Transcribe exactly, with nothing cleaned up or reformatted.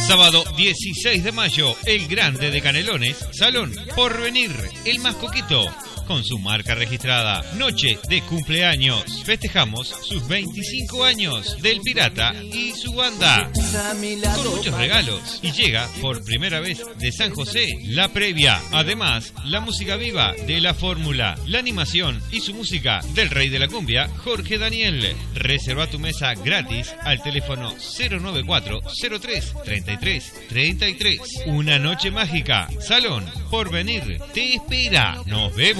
Sábado dieciséis de mayo, el Grande de Canelones, Salón Porvenir, el más coqueto, con su marca registrada. Noche de cumpleaños. Festejamos sus veinticinco años del Pirata y su banda, con muchos regalos. Y llega por primera vez de San José la previa. Además, la música viva de La Fórmula, la animación y su música del Rey de la Cumbia, Jorge Daniel. Reserva tu mesa gratis al teléfono cero nueve cuatro cero tres treinta y tres treinta y tres. Una noche mágica. Salón Porvenir te espera. Nos vemos.